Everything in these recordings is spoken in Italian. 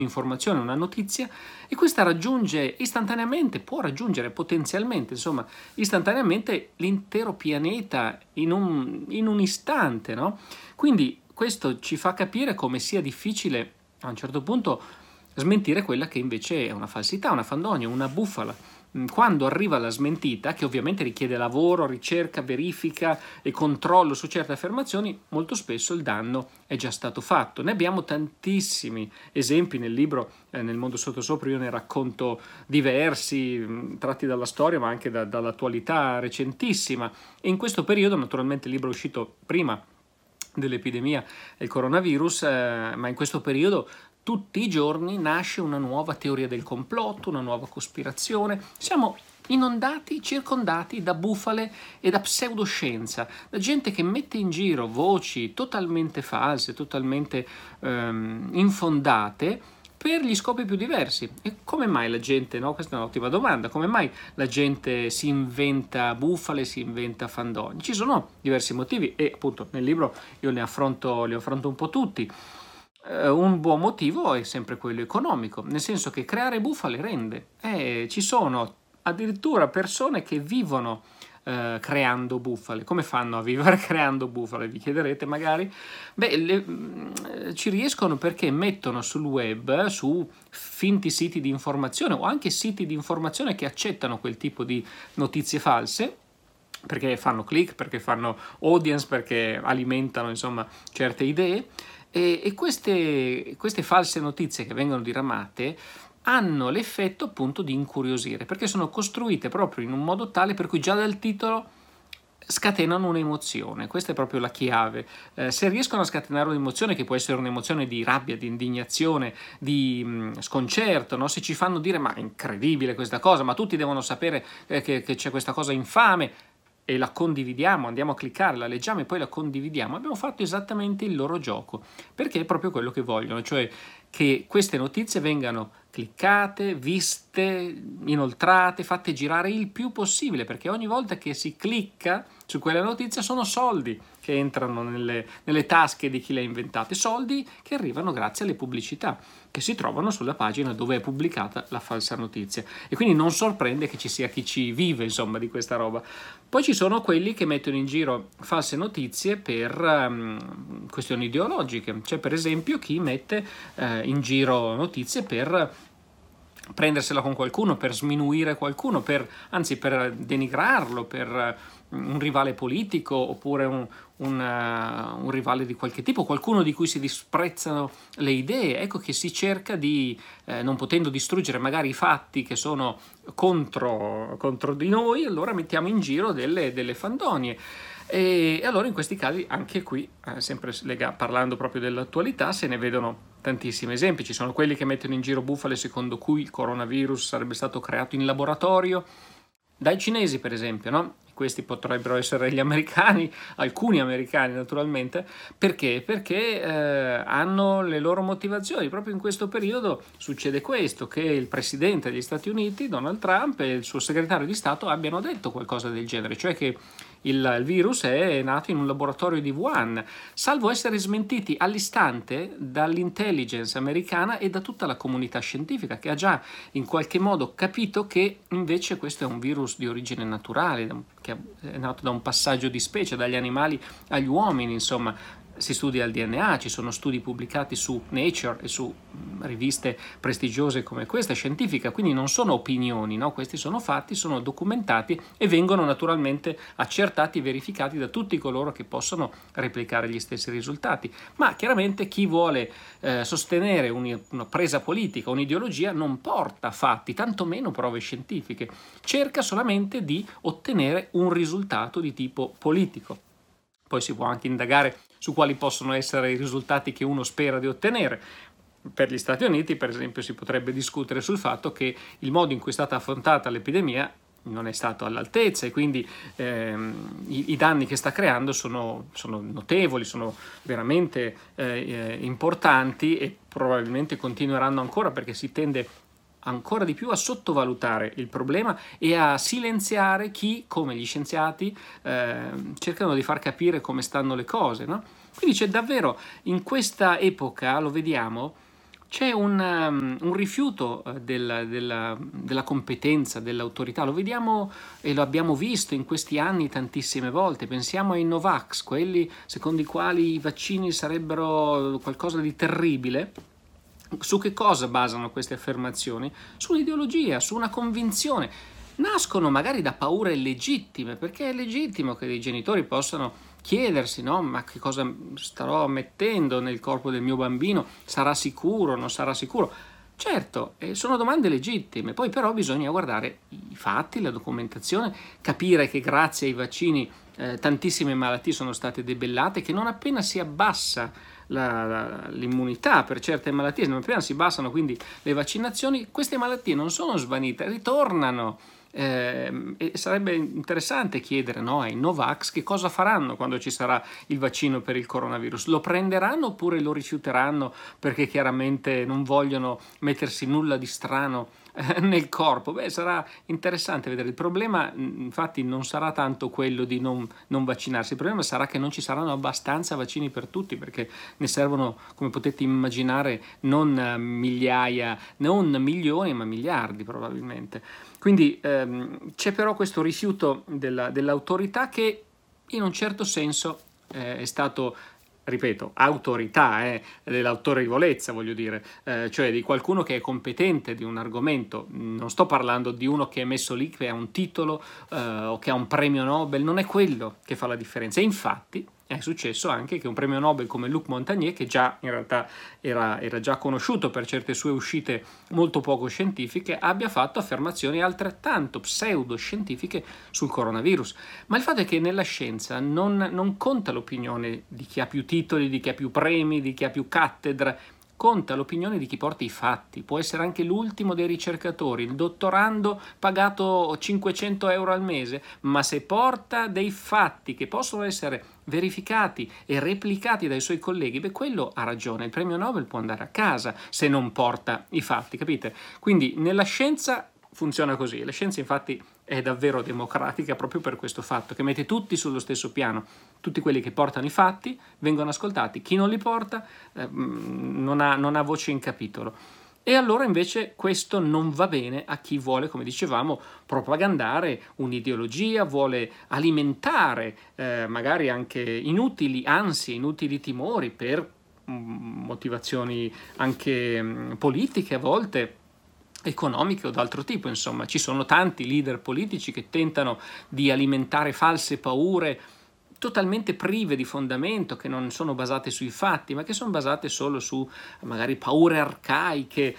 informazione, una notizia, e questa raggiunge istantaneamente, può raggiungere potenzialmente, insomma, istantaneamente l'intero pianeta in un istante, no? Quindi questo ci fa capire come sia difficile a un certo punto smentire quella che invece è una falsità, una fandonia, una bufala. Quando arriva la smentita, che ovviamente richiede lavoro, ricerca, verifica e controllo su certe affermazioni, molto spesso il danno è già stato fatto. Ne abbiamo tantissimi esempi nel libro, nel mondo sottosopra io ne racconto diversi, tratti dalla storia ma anche dall'attualità recentissima. E in questo periodo, naturalmente il libro è uscito prima dell'epidemia del coronavirus, ma in questo periodo tutti i giorni nasce una nuova teoria del complotto, una nuova cospirazione. Siamo inondati, circondati da bufale e da pseudoscienza, da gente che mette in giro voci totalmente false, totalmente infondate per gli scopi più diversi. E come mai la gente, no? Questa è un'ottima domanda, come mai la gente si inventa bufale, si inventa fandonie? Ci sono diversi motivi e appunto nel libro io li affronto un po' tutti. Un buon motivo è sempre quello economico, nel senso che creare bufale rende. Ci sono addirittura persone che vivono creando bufale. Come fanno a vivere creando bufale? Vi chiederete magari. Ci riescono perché mettono sul web, su finti siti di informazione o anche siti di informazione che accettano quel tipo di notizie false, perché fanno click, perché fanno audience, perché alimentano insomma certe idee. E queste false notizie che vengono diramate hanno l'effetto appunto di incuriosire, perché sono costruite proprio in un modo tale per cui già dal titolo scatenano un'emozione. Questa è proprio la chiave. Se riescono a scatenare un'emozione, che può essere un'emozione di rabbia, di indignazione, di sconcerto, no? Se ci fanno dire ma è incredibile questa cosa, ma tutti devono sapere che c'è questa cosa infame, e la condividiamo, andiamo a cliccare, la leggiamo e poi la condividiamo, abbiamo fatto esattamente il loro gioco, perché è proprio quello che vogliono, cioè che queste notizie vengano cliccate, viste, inoltrate, fatte girare il più possibile, perché ogni volta che si clicca su quella notizia sono soldi che entrano nelle tasche di chi le ha inventate, soldi che arrivano grazie alle pubblicità che si trovano sulla pagina dove è pubblicata la falsa notizia. E quindi non sorprende che ci sia chi ci vive, insomma, di questa roba. Poi ci sono quelli che mettono in giro false notizie per questioni ideologiche. C'è per esempio chi mette in giro notizie per prendersela con qualcuno, per sminuire qualcuno, anzi per denigrarlo, per un rivale politico oppure un rivale di qualche tipo, qualcuno di cui si disprezzano le idee. Ecco che si cerca di, non potendo distruggere magari i fatti che sono contro di noi, allora mettiamo in giro delle fandonie. E allora in questi casi, anche qui, sempre parlando proprio dell'attualità, se ne vedono tantissimi esempi. Ci sono quelli che mettono in giro bufale secondo cui il coronavirus sarebbe stato creato in laboratorio dai cinesi, per esempio, no? Questi potrebbero essere gli americani, alcuni americani naturalmente. Perché? Perché hanno le loro motivazioni. Proprio in questo periodo succede questo, che il presidente degli Stati Uniti, Donald Trump, e il suo segretario di Stato abbiano detto qualcosa del genere, cioè che il virus è nato in un laboratorio di Wuhan, salvo essere smentiti all'istante dall'intelligence americana e da tutta la comunità scientifica, che ha già in qualche modo capito che invece questo è un virus di origine naturale, che è nato da un passaggio di specie, dagli animali agli uomini, insomma. Si studia il DNA, ci sono studi pubblicati su Nature e su riviste prestigiose come questa, scientifica, quindi non sono opinioni, no? Questi sono fatti, sono documentati e vengono naturalmente accertati e verificati da tutti coloro che possono replicare gli stessi risultati. Ma chiaramente chi vuole sostenere una presa politica, un'ideologia, non porta fatti, tantomeno prove scientifiche, cerca solamente di ottenere un risultato di tipo politico. Poi si può anche indagare su quali possono essere i risultati che uno spera di ottenere. Per gli Stati Uniti, per esempio, si potrebbe discutere sul fatto che il modo in cui è stata affrontata l'epidemia non è stato all'altezza e quindi i danni che sta creando sono notevoli, sono veramente importanti e probabilmente continueranno ancora, perché si tende ancora di più a sottovalutare il problema e a silenziare chi, come gli scienziati, cercano di far capire come stanno le cose, no? Quindi c'è davvero, in questa epoca, lo vediamo, c'è un rifiuto della competenza, dell'autorità. Lo vediamo e lo abbiamo visto in questi anni tantissime volte. Pensiamo ai Novax, quelli secondo i quali i vaccini sarebbero qualcosa di terribile. Su che cosa basano queste affermazioni? Sull'ideologia, su una convinzione. Nascono magari da paure legittime, perché è legittimo che dei genitori possano chiedersi, no? Ma che cosa starò mettendo nel corpo del mio bambino? Sarà sicuro? Non sarà sicuro? Certo, sono domande legittime, poi però bisogna guardare i fatti, la documentazione, capire che grazie ai vaccini tantissime malattie sono state debellate, che non appena si abbassa l'immunità per certe malattie, non appena si abbassano quindi le vaccinazioni, queste malattie non sono svanite, ritornano. E sarebbe interessante chiedere, no, ai Novax che cosa faranno quando ci sarà il vaccino per il coronavirus. Lo prenderanno oppure lo rifiuteranno perché chiaramente non vogliono mettersi nulla di strano nel corpo? Beh, sarà interessante vedere. Il problema infatti non sarà tanto quello di non vaccinarsi, il problema sarà che non ci saranno abbastanza vaccini per tutti, perché ne servono, come potete immaginare, non migliaia, non milioni, ma miliardi probabilmente. Quindi c'è però questo rifiuto dell'autorità che in un certo senso è stato, ripeto, autorità, dell'autorevolezza, voglio dire, cioè di qualcuno che è competente di un argomento. Non sto parlando di uno che è messo lì, che ha un titolo o che ha un premio Nobel, non è quello che fa la differenza. E infatti è successo anche che un premio Nobel come Luc Montagnier, che già in realtà era già conosciuto per certe sue uscite molto poco scientifiche, abbia fatto affermazioni altrettanto pseudoscientifiche sul coronavirus. Ma il fatto è che nella scienza non conta l'opinione di chi ha più titoli, di chi ha più premi, di chi ha più cattedre. Conta l'opinione di chi porta i fatti. Può essere anche l'ultimo dei ricercatori, il dottorando pagato 500 euro al mese, ma se porta dei fatti che possono essere verificati e replicati dai suoi colleghi, beh, quello ha ragione. Il premio Nobel può andare a casa se non porta i fatti, capite? Quindi nella scienza funziona così. La scienza infatti è davvero democratica proprio per questo fatto, che mette tutti sullo stesso piano. Tutti quelli che portano i fatti vengono ascoltati, chi non li porta non ha voce in capitolo. E allora invece questo non va bene a chi vuole, come dicevamo, propagandare un'ideologia, vuole alimentare magari anche inutili ansie, inutili timori per motivazioni anche politiche a volte, economiche o d'altro tipo. Insomma, ci sono tanti leader politici che tentano di alimentare false paure totalmente prive di fondamento, che non sono basate sui fatti, ma che sono basate solo su magari paure arcaiche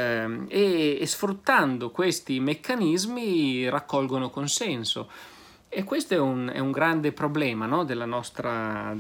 e sfruttando questi meccanismi raccolgono consenso. E questo è un grande problema, no? della nostra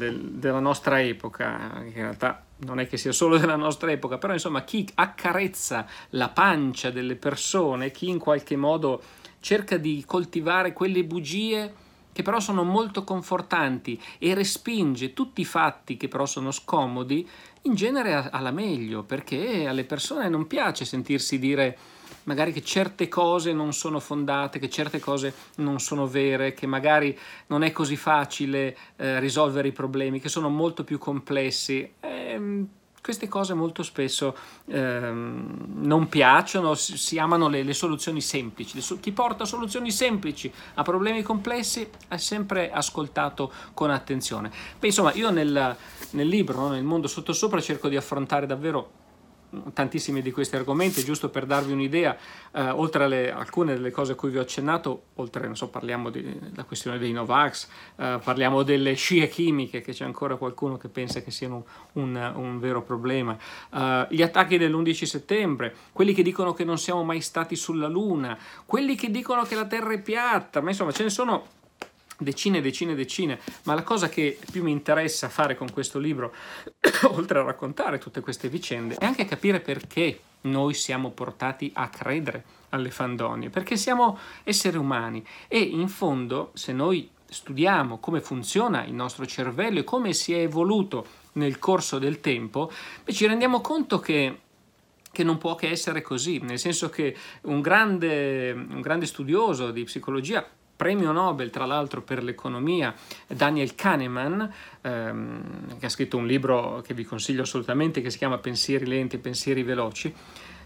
epoca, che in realtà non è che sia solo della nostra epoca, però insomma chi accarezza la pancia delle persone, chi in qualche modo cerca di coltivare quelle bugie che però sono molto confortanti e respinge tutti i fatti che però sono scomodi, in genere ha la meglio, perché alle persone non piace sentirsi dire magari che certe cose non sono fondate, che certe cose non sono vere, che magari non è così facile risolvere i problemi, che sono molto più complessi. Queste cose molto spesso non piacciono, si amano le soluzioni semplici. Chi porta soluzioni semplici a problemi complessi è sempre ascoltato con attenzione. Beh, insomma, io nel libro, no, nel mondo sottosopra, cerco di affrontare davvero tantissimi di questi argomenti, giusto per darvi un'idea, oltre alle alcune delle cose a cui vi ho accennato, oltre, non so, parliamo della questione dei Novax, parliamo delle scie chimiche, che c'è ancora qualcuno che pensa che siano un vero problema, gli attacchi dell'11 settembre, quelli che dicono che non siamo mai stati sulla Luna, quelli che dicono che la Terra è piatta, ma insomma ce ne sono decine, ma la cosa che più mi interessa fare con questo libro, oltre a raccontare tutte queste vicende, è anche capire perché noi siamo portati a credere alle fandonie, perché siamo esseri umani e in fondo, se noi studiamo come funziona il nostro cervello e come si è evoluto nel corso del tempo, ci rendiamo conto che non può che essere così, nel senso che un grande studioso di psicologia premio Nobel tra l'altro per l'economia, Daniel Kahneman, che ha scritto un libro che vi consiglio assolutamente, che si chiama Pensieri lenti e pensieri veloci.